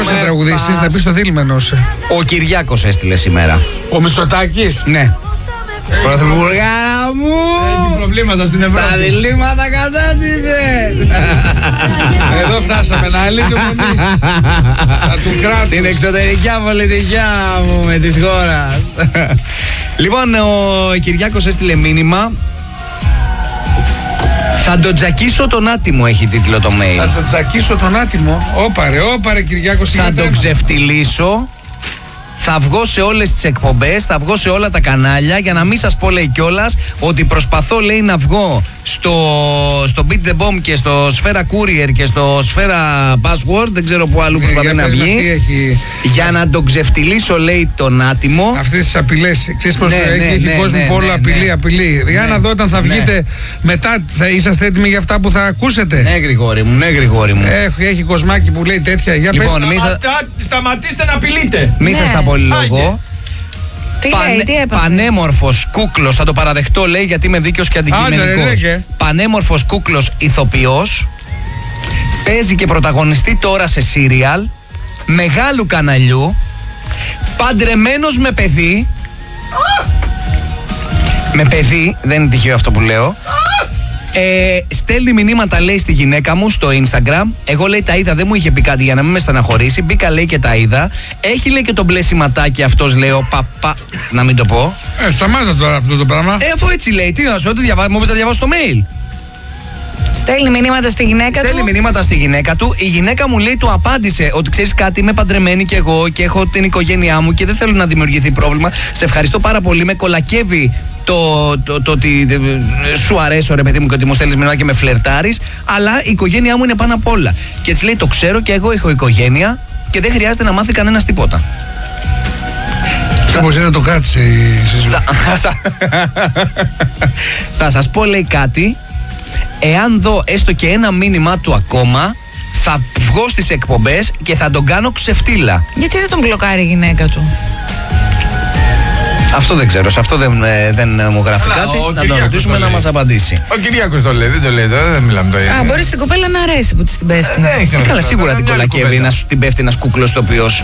Ποιος θα τραγουδήσεις, να πεις το δίλημενος. Ο Κυριάκος έστειλε σήμερα. Ο Μητσοτάκης. Ναι. Πρωθυπουργάρα μου! Έχει προβλήματα στην Ευρώπη. Στα διλήμματα κατάτησε! Εδώ φτάσαμε να λύνουμε εμείς. Του κράτους. Την εξωτερική πολιτική μου με της χώρας. Λοιπόν, ο Κυριάκος έστειλε μήνυμα. Θα τον τζακίσω τον άτιμο, έχει τίτλο το mail. Θα τον τζακίσω τον άτιμο. Όπαρε Κυριάκο. Θα τον ξεφτυλίσω. Θα βγω σε όλες τις εκπομπές, θα βγω σε όλα τα κανάλια για να μην σας πω, λέει κιόλας, ότι προσπαθώ, λέει, να βγω στο Beat the Bomb και στο Sfera Courier και στο Sfera Password, δεν ξέρω που αλλού προσπαθεί να βγει, για να τον ξεφτυλίσω, λέει, τον άτιμο. Αυτές τις απειλές, ξέρεις πως έχει κόσμο πόλο απειλή. Για να δω όταν θα βγείτε μετά, θα είσαστε έτοιμοι για αυτά που θα ακούσετε. Ναι, Γρηγόρη μου. Έχει κοσμάκι που λέει τέτοια. Για πες. Σταματήστε να απειλείτε. Μη σας τα πολυλογώ. Τι έπαθε? Πανέμορφος κούκλος, θα το παραδεχτώ, λέει, γιατί είμαι δίκαιος και αντικειμενικός. Πανέμορφος κούκλος ηθοποιός. Παίζει και πρωταγωνιστή τώρα σε σύριαλ μεγάλου καναλιού. Παντρεμένος με παιδί. Με παιδί, δεν είναι τυχαίο αυτό που λέω. Στέλνει μηνύματα, λέει, στη γυναίκα μου στο Instagram. Εγώ, λέει, τα είδα, δεν μου είχε πει κάτι για να μην με στεναχωρήσει. Μπήκα, λέει, και τα είδα. Έχει, λέει, και το μπλε σηματάκι αυτός, λέω, να μην το πω. Σταμάτα τώρα αυτό το πράγμα. Αφού έτσι λέει, τι να σου πω, μου είπες να διαβάσω το mail. Στέλνει μηνύματα στη γυναίκα του. Στέλνει μηνύματα στη γυναίκα του. Η γυναίκα μου, λέει, του απάντησε ότι ξέρεις κάτι, είμαι παντρεμένη κι εγώ και έχω την οικογένειά μου και δεν θέλω να δημιουργηθεί πρόβλημα. Σε ευχαριστώ πάρα πολύ. Με κολακεύει το ότι σου αρέσω, ρε παιδί μου, και ότι μου στέλνεις μηνύματα και με φλερτάρεις. Αλλά η οικογένειά μου είναι πάνω απ' όλα. Και έτσι λέει, το ξέρω και εγώ έχω οικογένεια και δεν χρειάζεται να μάθει κανένας τίποτα. Κάπως είναι το κράτησε η σύζυγος. Θα σας πω, λέει, κάτι. Εάν δω έστω και ένα μήνυμά του ακόμα, θα βγω στις εκπομπές και θα τον κάνω ξεφτύλα. Γιατί δεν τον μπλοκάρει η γυναίκα του? Αυτό δεν ξέρω, σε αυτό δεν μου γράφει κάτι. Να τον ρωτήσουμε να μας απαντήσει. Ο Κυριάκος το λέει, δεν το λέει τώρα, δεν μιλάμε τώρα. Μπορεί στην κοπέλα να αρέσει που της την πέφτει. Καλά, σίγουρα την κολακεύει, την πέφτει ένας κούκλος τοπιός.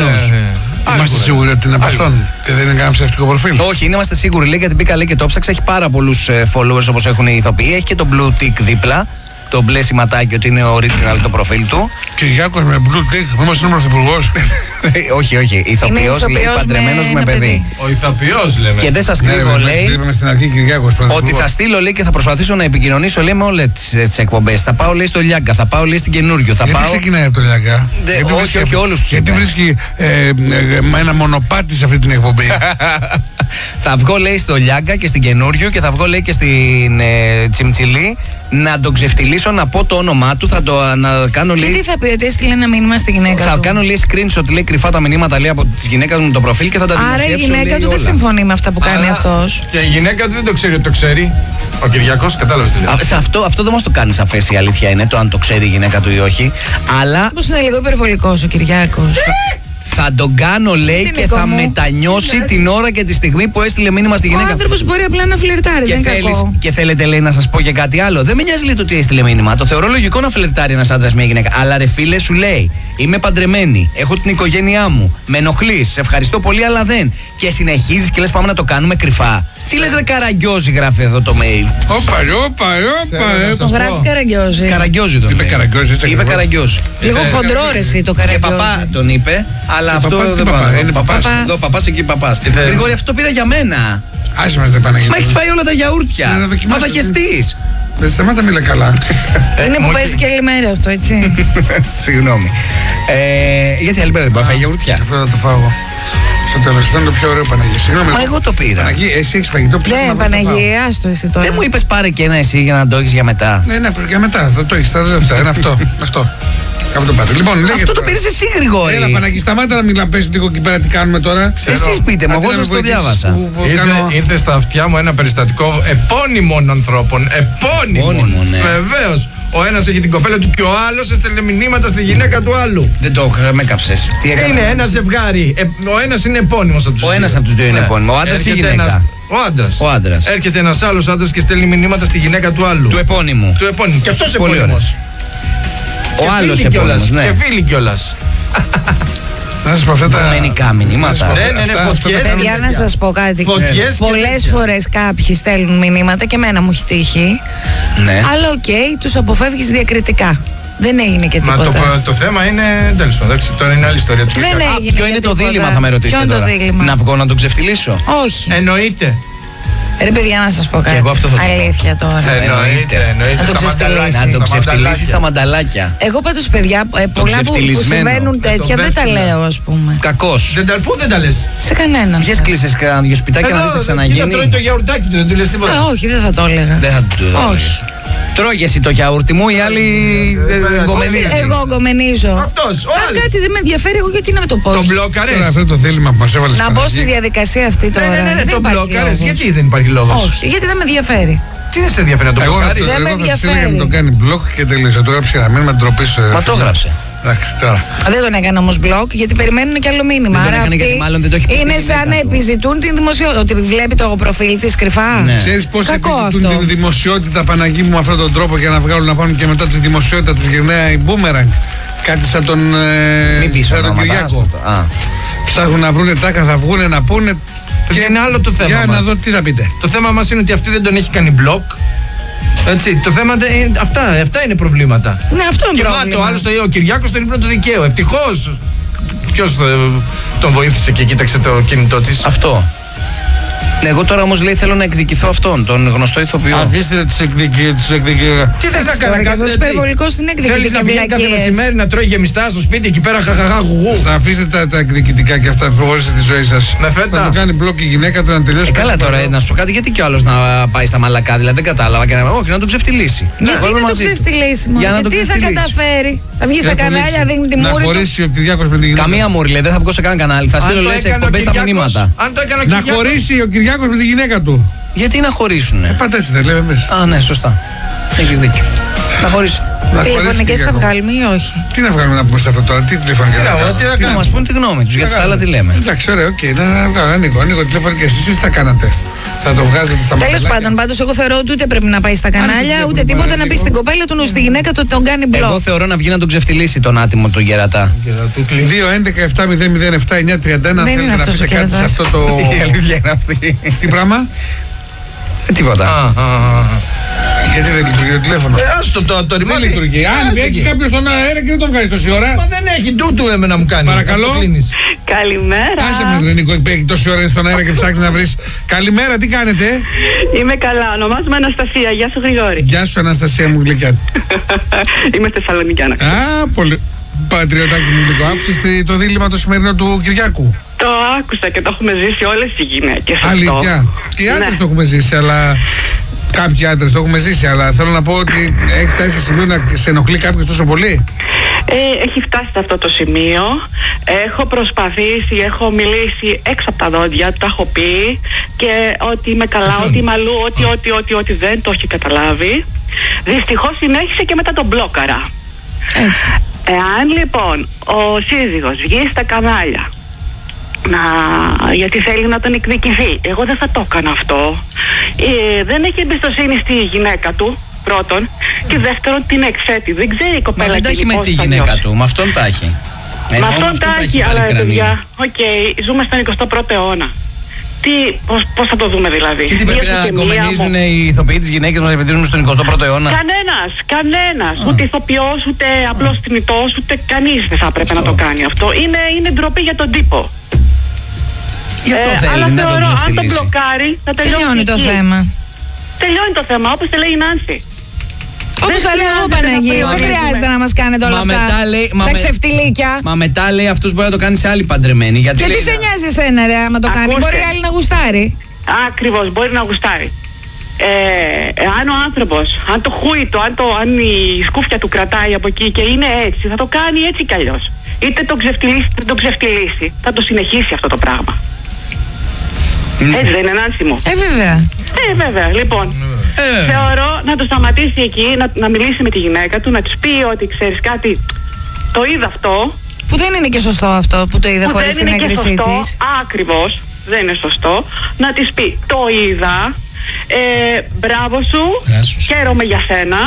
Είμαστε σίγουροι ότι είναι από αυτόν και δεν είναι κανένα ψεύτικο προφίλ? Όχι, είμαστε σίγουροι, λέει, γιατί μπήκα, λέει, και το ψάξα. Έχει πάρα πολλούς followers όπως έχουν οι ηθοποιοί. Έχει και το blue tick δίπλα. Το μπλε σηματάκι ότι είναι original το προφίλ του. Κυριάκος με blue tick, μήπως είναι πρωθυπουργός? Όχι. Ηθοποιός, λέει, παντρεμένος με παιδί. Ο ηθοποιός, λέμε. Και δεν σας κρύβω, λέει, είπαμε στην αρχή Κυριάκος, ότι θα στείλω, λέει, και θα προσπαθήσω να επικοινωνήσω, λέει, με όλες τις εκπομπές. Θα πάω, λέει, στο Λιάγκα, θα πάω, λέει, στην Καινούριο. Γιατί ξεκινάει από το Λιάγκα? Όχι, όλους τους. Γιατί βρίσκει ένα μονοπάτι σε αυτή την εκπομπή? Θα βγω, λέει, στο Λιάγκα και στην Καινούριο και θα βγω, λέει, και στην Τσιμτσιλή να τον ξεφτυλίσω, να πω το όνομά του, να κάνω, λέει. Και τι θα πει, ότι έστειλε ένα μήνυμα στη γυναίκα του? Θα κάνω, λέει, screenshot, λέει, κρυφά τα μηνύματα, λέει, από τη γυναίκα μου το προφίλ και θα τα δημοσιεύσω. Άρα η γυναίκα του δεν συμφωνεί με αυτά που κάνει αυτός. Και η γυναίκα του δεν το ξέρει ότι το ξέρει. Ο Κυριάκος, κατάλαβες τι λέει. Αυτό δεν μας το κάνει σαφές, η αλήθεια είναι, το αν το ξέρει η γυναίκα του ή όχι. Αλλά. Πώς είναι λίγο υπερβολικός ο Κυριάκος. Θα τον κάνω, λέει, και θα μετανιώσει την ώρα και τη στιγμή που έστειλε μήνυμα στη γυναίκα. Ο άνθρωπος μπορεί απλά να φλερτάρει, δεν είναι κακό. Και θέλετε, λέει, να σας πω και κάτι άλλο. Δεν με νοιάζει, λέει, το ότι έστειλε μήνυμα. Το θεωρώ λογικό να φλερτάρει ένας άντρας μια γυναίκα. Αλλά, ρε φίλε, σου λέει, είμαι παντρεμένη, έχω την οικογένειά μου, με ενοχλείς, σε ευχαριστώ πολύ, αλλά δεν. Και συνεχίζεις και λες, πάμε να το κάνουμε κρυφά. Τι λες, ρε Καραγκιόζη, γράφει εδώ το mail. Όπα. Το γράφει Καραγκιόζη. Καραγκιόζη το είπε. Είπε Καραγκιόζη. Λίγο χοντρό, ρε εσύ, το Καραγκιόζη. Και παπά τον είπε, αλλά αυτό δεν πάει. Είναι παπάς. Εδώ παπάς, εκεί παπάς. Γρηγόρη, αυτό το πήρα για μένα. Άσε μας, δεν πάνε. Μα έχεις φάει όλα τα γιαούρτια. Μα θα χεστείς. Δεν σταμάτα, μίλα καλά. Είναι που παίζει και άλλη μέρα αυτό, έτσι. Συγγνώμη. Γιατί άλλη μέρα δεν πάει φάει γιαούρτια? Αυτό θα το φάω εγώ. Στο τέλος ήταν το πιο ωραίο, Παναγία. Συγγνώμη. Μα εγώ το πήρα. Παναγία, εσύ έχεις φαγητό ψάχνω. Ναι, Παναγία, άστο εσύ τώρα. Δεν μου είπες πάρε και ένα εσύ για να το έχεις για μετά? Ναι, για μετά. Θα το έχεις στα λεπτά. Είναι αυτό. Αυτό πάρε. Λοιπόν, αυτό το πήρες εσύ, Γρηγόρη. Έλα, Παναγία, σταμάτα να μιλά, πες λίγο εκεί πέρα τι κάνουμε τώρα. Εσείς πείτε μου, εγώ σας το διάβασα. Ήρθε στα αυτιά μου ένα περιστατικό επώνυμων ανθρώπων. Επώνυμων. Βεβαίως. Ο ένας έχει την κοπέλα του και ο άλλος έστελνε μηνύματα στη γυναίκα του άλλου. Δεν το με κάψες. Είναι ένα ζευγάρι. Ο ένας είναι επώνυμος από τους δύο. Ο ένας από τους δύο είναι επώνυμο. Ο άντρας ή η γυναίκα? Ο άντρας. Έρχεται ένας άλλος άντρας και στέλνει μηνύματα στη γυναίκα του άλλου. Του επώνυμου. Και αυτός επώνυμος. Ο άλλος επώνυμος, ναι. Και φίλοι κιόλας. Να σας πω αυτά τα Κομμενικά μηνύματα. Ναι, φωτιές. Παιδιά, να σας πω κάτι. Πολλές φορές κάποιοι στέλνουν μηνύματα και εμένα μου έχει τύχει. Ναι. Αλλά τους αποφεύγεις διακριτικά. Δεν έγινε και τίποτα. Μα το θέμα είναι. Τέλος πάντων, τώρα είναι άλλη ιστορία. Δεν έγινε. Ποιο είναι το δίλημμα, θα με ρωτήσετε τώρα? Να βγω να τον ξεφτυλίσω? Όχι. Εννοείται. Ρε παιδιά, να σας πω κάτι. Εγώ αυτό θα αλήθεια τώρα. Εννοείται. Να το ξεφτυλίσει στα μανταλάκια. Εγώ πάντως, παιδιά, πολλά που συμβαίνουν τέτοια δεν τα λέω, ας πούμε. Κακός. Πού δεν τα λες? Σε κανέναν. Ποιες κλείσεις κανένα δυο σπιτάκια να δεις θα ξαναγίνει? Κοίτα, τρώει το γιαουρτάκι του, δεν του λες τίποτα. Όχι, δεν θα το έλεγα. Δεν θα του το όχι. Τρώγε εσύ το γιαούρτι μου, οι άλλοι γκομενίζουν. Εγώ γκομενίζω. Αυτός, ο άλλος. Αν κάτι δεν με ενδιαφέρει, εγώ γιατί να με το πω. Τον μπλόκαρες? Τώρα αυτό το δίλημμα που μας έβαλες. Να μπω στη διαδικασία αυτή τώρα. Ναι, τον μπλόκαρες. Γιατί δεν υπάρχει λόγος? Όχι, γιατί δεν με ενδιαφέρει. Τι δεν σε ενδιαφέρει να τον μπλοκάρεις? Δεν με ενδιαφέρει. Εγώ θα τον κάνει μπλοκ και τελείωσε. Του έγραψε ένα μήνυμα, ντροπή σου. Μα το έγραψε. Εντάξει, τώρα. Δεν τον έκανα όμως μπλοκ γιατί περιμένουν και άλλο μήνυμα. Άρα αυτοί είναι σαν να επιζητούν την δημοσιότητα. Ότι βλέπει το προφίλ της κρυφά. Ναι. Ξέρεις πώς επιζητούν την δημοσιότητα, Παναγί μου, με αυτόν τον τρόπο για να βγάλουν να πάνε και μετά τη δημοσιότητα τους γυρνάει η μπούμεραγκ. Κάτι σαν τον Κυριάκο. Ψάχνουν να βρούνε τάκα, θα βγούνε να πούνε. Και είναι άλλο το θέμα. Για να δω τι θα πείτε. Το θέμα μας είναι ότι αυτή δεν τον έχει κάνει μπλοκ. Έτσι, το θέμα είναι αυτά είναι προβλήματα. Ναι, αυτό είναι πρόβλημα. Και το άλλο, ο Κυριάκος στον ύπνο του δικαίου. Ευτυχώς. Ποιος τον βοήθησε και κοίταξε το κινητό της? Αυτό. Εγώ τώρα όμως λέει θέλω να εκδικηθώ αυτόν, τον γνωστό ηθοποιό. Αφήστε τις εκδικήσεις. Τι θες να κάνει κάτι έτσι? Υπερβολικό στην εκδίκηση. Θέλεις να βγαίνει κάθε μεσημέρι να τρώει γεμιστά στο σπίτι εκεί πέρα χαχαχά γουγού? Θα αφήσετε τα εκδικητικά και αυτά, προχωρήστε τη ζωή σας. Με φέτα. Θα το κάνει μπλοκ η γυναίκα του να τελειώσει. Καλά τώρα, να σου πω κάτι, γιατί κι άλλος να πάει στα μαλακά, δηλαδή δεν κατάλαβα. Όχι, να τον ξεφτυλίσει. Γιατί να τον ξεφτυλίσει μόνο? Γιατί θα καταφέρει? Θα βγει στα κανάλια, δείχνει τη μούρη. Να χωρίσει ο Κυριάκος με την γυναίκα. Καμία μούρη λέει, δεν θα βγω σε κανένα κανάλι. Θα στείλω λες εκπομπές στα μηνύματα. Να χωρίσει ο Κυριάκος με τη γυναίκα του. Γιατί να χωρίσουνε? Πάντα έτσι δεν λέμε εμείς. Α, ναι, σωστά. Έχεις δίκιο. Να χωρίσετε. Τηλεφωνικές θα βγάλουμε ή όχι? Τι να βγάλουμε να πούμε σε αυτό τώρα, τι τηλεφωνικές θα βγάλουμε? Να μας πούν τη γνώμη τους, γιατί στα άλλα τι λέμε. Εντάξει, ωραία, οκ, να βγάλω, ανοίγω τηλεφωνικές. Εσείς τι θα κάνατε? Θα το βγάζετε στα μάτια? Τέλος πάντων, πάντως εγώ θεωρώ ότι ούτε πρέπει να πάει στα κανάλια, ούτε τίποτα να πει στην κοπέλα του, στη γυναίκα του ότι τον κάνει μπλοκ. Εγώ θεωρώ να βγει να τον ξεφτυλίσει τον άτιμο τον γερατά. 2-11-7-007-9-31. Θέλετε να πείτε κάτι σε αυτό το. Η αλήθεια είναι αυτή. Τι πράγμα? Τίποτα. Γιατί δεν λειτουργεί το τηλέφωνο? Άστο το ρημάδι. Δεν λειτουργεί. Αν έχει κάποιος στον αέρα και δεν τον βγάζει τόση ώρα. Μα δεν έχει, τούτου εμένα μου κάνει. Παρακαλώ. Καλημέρα. Άσε μας ρε Νικό, έχει τόση ώρα στον αέρα και ψάχνεις να βρεις. Καλημέρα, τι κάνετε? Είμαι καλά, ονομάζομαι Αναστασία. Γεια σου Γρηγόρη. Γεια σου Αναστασία μου γλυκιά. Είμαι Θεσσαλονικιάνα. Α, πολύ. Πατριωτάκι μου γλυκό. Άκουσες το δίλημμα το σημερινό του Κυριάκου? Το άκουσα και το έχουμε ζήσει όλες οι γυναίκες. Αλήθεια. Και οι άντρες το έχουμε ζήσει, αλλά. Κάποιοι άντρες το έχουμε ζήσει, αλλά θέλω να πω ότι έχει φτάσει σε σημείο να σε ενοχλεί κάποιος τόσο πολύ. Έχει φτάσει σε αυτό το σημείο. Έχω προσπαθήσει, έχω μιλήσει έξω από τα δόντια, τα έχω πει και ότι είμαι καλά, ότι είμαι αλλού, ότι δεν το έχει καταλάβει. Δυστυχώς συνέχισε και μετά τον μπλόκαρα. Έτσι. Εάν λοιπόν ο σύζυγος βγει στα κανάλια γιατί θέλει να τον εκδικηθεί, εγώ δεν θα το έκανα αυτό. Δεν έχει εμπιστοσύνη στη γυναίκα του, πρώτον, και δεύτερον την εξέτει. Δεν ξέρει η κοπέλα. Μα δεν τα έχει με τη γυναίκα του, με αυτόν τα έχει. Με αυτόν τα έχει, αλλά παιδιά, ζούμε στον 21ο αιώνα. Πώς θα το δούμε δηλαδή? Και τι πρέπει να κομμενίζουν οι ηθοποιοί τις γυναίκες μας επειδή ζούμε στον 21ο αιώνα? Κανένας. Ούτε ηθοποιός, ούτε απλός θνητός, ούτε κανείς δεν θα έπρεπε να το κάνει αυτό. Είναι ντροπή για τον τύπο. Αλλά θεωρώ αν το μπλοκάρει θα τελειώνει το θέμα. Τελειώνει το θέμα, όπως το λέει η Νάνση. Όπως θα λέω εγώ Παναγί, δεν χρειάζεται να μας κάνετε όλα αυτά τα ξεφτιλίκια. Μα μετά λέει αυτός μπορεί να το κάνει σε άλλη παντρεμένη. Και τι σε νοιάζει εσένα ρε άμα το κάνει? Μπορεί άλλη να γουστάρει. Ακριβώς, μπορεί να γουστάρει. Αν ο άνθρωπος, αν το χούι του, αν η σκούφια του κρατάει από εκεί και είναι έτσι, θα το κάνει έτσι κι αλλιώς. Είτε τον ξεφτυλίσει είτε τον ξεφτυλίσει. Θα το συνεχίσει αυτό το πράγμα. Έτσι δεν είναι, Νάνση μου? Βέβαια. Βέβαια. Λοιπόν, θεωρώ να το σταματήσει εκεί, να μιλήσει με τη γυναίκα του, να της πει ότι ξέρεις κάτι, το είδα αυτό. Που δεν είναι και σωστό αυτό που το είδα χωρίς την έγκρισή της. Ακριβώς, δεν είναι σωστό. Να της πει, το είδα Μπράβο σου. Χαίρομαι για σένα.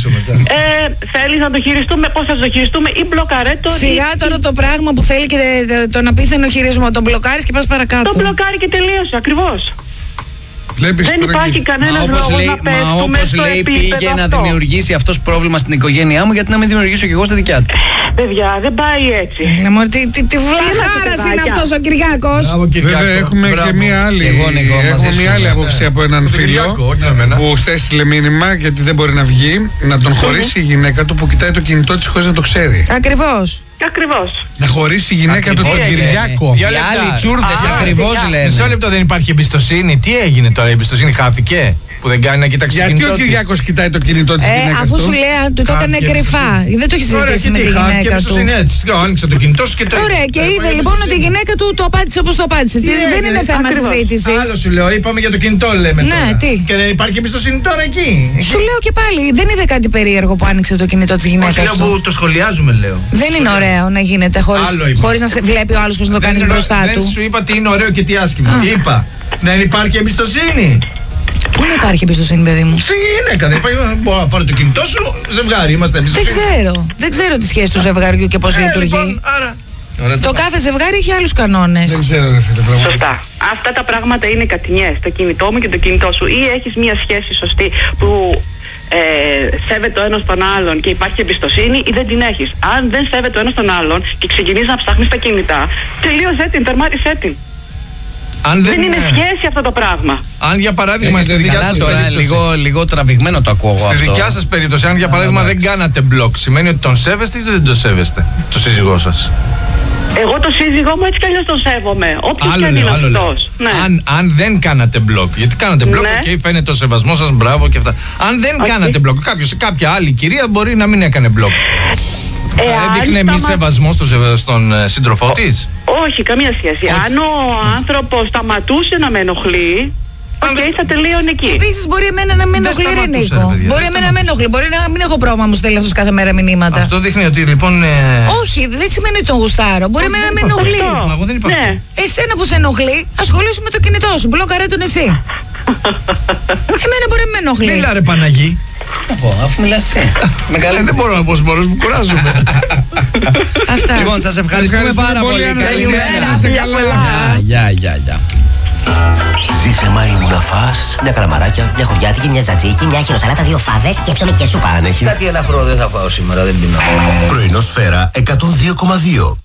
Θέλεις να το χειριστούμε, πώς θα το χειριστούμε ή μπλοκαρέ το. Σιγά τώρα το πράγμα που θέλει και τον απίθανο χειρισμό. Τον μπλοκάρεις και πας παρακάτω. Τον μπλοκάρει και τελείωσε, ακριβώς. Βλέπεις, δεν υπάρχει κανένας λόγος να πέφτουμε στο λέει, επίπεδο πήγε αυτό. να δημιουργήσει αυτός πρόβλημα στην οικογένειά μου, γιατί να μην δημιουργήσω και εγώ στη δικιά του. Παιδιά, δεν πάει έτσι. Τι βλαχάρας είναι αυτός ο Κυριάκος. Βέβαια έχουμε και μία άλλη άποψη από έναν φίλο που στέστειλε μήνυμα γιατί δεν μπορεί να βγει, να τον χωρίσει η γυναίκα του που κοιτάει το κινητό της χωρίς να το ξέρει. Ακριβώς. Ακριβώς. Να χωρίσει η γυναίκα του τον Κυριάκο. Οι άλλοι τσούρδες ακριβώς λένε. Μισό λεπτό, δεν υπάρχει εμπιστοσύνη. Τι έγινε τώρα, η εμπιστοσύνη χάθηκε που δεν κάνει να κοιτάξει το κινητό. Γιατί ο Κυριάκος κοιτάει το κινητό της γυναίκας του. Αφού σου λέει, του το έκανε κρυφά. Δεν το έχει συζητήσει με τη γυναίκα του. Άνοιξε το κινητό σου και το. Ωραία, και είδε λοιπόν ότι η γυναίκα του το απάντησε όπως το απάντησε. Δεν είναι θέμα συζήτηση. Άλλο σου λέω, είπαμε για το κινητό, λέμε τώρα. Και δεν υπάρχει εμπιστοσύνη τώρα εκεί. Σου λέω και πάλι, δεν είδε κάτι περίεργο που άνοιξε το κινητό της γυναίκας του. Που το σχολιάζουμε, λέω. Δεν είναι ωραίο να γίνεται χωρίς να σε βλέπει ο άλλος πώς να το κάνεις μπροστά του. Δεν σου είπα τι είναι ωραίο και τι άσχημο. Είπα, δεν υπάρχει εμπιστοσύνη. Πού δεν υπάρχει εμπιστοσύνη, παιδί μου? Στη γυναίκα δεν υπάρχει. Μπορώ να πάρω το κινητό σου, ζευγάρι, είμαστε εμπιστοσύνη. Δεν ξέρω τη σχέση του ζευγαριού και πώς λειτουργεί. Λοιπόν, άρα. Το κάθε ζευγάρι έχει άλλους κανόνες. Δεν ξέρω, ρε φίλε, πραγματικά. Σωστά. Αυτά τα πράγματα είναι κατηνιές. Το κινητό μου και το κινητό σου. Ή έχεις μια σχέση σωστή που σέβεται ο ένας τον άλλον και υπάρχει εμπιστοσύνη, ή δεν την έχεις. Αν δεν σέβεται ο ένας τον άλλον και ξεκινείς να ψάχνεις τα κινητά, τελείωσέ την, τερμάτισέ την. Δεν είναι σχέση αυτό το πράγμα. Αν για παράδειγμα στη δικιά σας περίπτωση. Λίγο τραβηγμένο το ακούω εγώ. Στη δικιά σας περίπτωση, αν για παράδειγμα δεν κάνατε μπλοκ, σημαίνει ότι τον σέβεστε ή δεν τον σέβεστε, το σύζυγό σας? Εγώ το σύζυγό μου έτσι κι αλλιώς τον σέβομαι. Όποιος και αν είναι αυτός. Ναι. Αν δεν κάνατε μπλοκ, γιατί κάνατε μπλοκ, και φαίνεται ο σεβασμός σας, μπράβο και αυτά. Αν δεν κάνατε μπλοκ, κάποια άλλη κυρία μπορεί να μην έκανε μπλοκ. Έδειχνε μη σεβασμό στον σύντροφό της? Όχι, καμία σχέση. Αν ο άνθρωπος σταματούσε να με ενοχλεί, θα τελείωνε εκεί. Επίσης μπορεί εμένα να με ενοχλεί, ρε Νίκο. Μπορεί εμένα να με ενοχλεί. Μπορεί να μην έχω πρόβλημα μου στέλνει αυτός κάθε μέρα μηνύματα. Αυτό δείχνει ότι λοιπόν. Όχι, δεν σημαίνει ότι τον γουστάρω. Μπορεί εμένα να με ενοχλεί. Εγώ δεν υπάρχω. Εσένα που σε ενοχλεί, ασχολήσου με το κινητό σου. Μπλοκαρέ τον εσύ. Εμένα μπορεί να με ενοχλεί. Μίλα ρε Παναγί. Αφού μιλάς εσύ. Δεν μπορώ να πω σπορός, μου κουράζομαι. Αυτά. Λοιπόν, σας ευχαριστούμε πάρα πολύ. Καλημέρα. Γεια. Ζήσε Μάρι μου να φας μια καλαμαράκια, μια χωριάτικη, μια τζατζίκι, μια χειροσαλάτα, 2 φάδες και ψωμί και σούπα αν έχει. Κάτι ελαφρό δεν θα φάω σήμερα, δεν πεινάω. Πρωινό Σφαίρα 102,2.